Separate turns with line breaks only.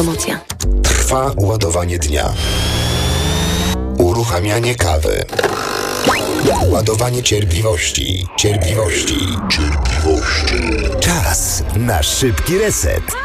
Promocja.
Trwa ładowanie dnia. Uruchamianie kawy. Ładowanie cierpliwości. Czas na szybki reset.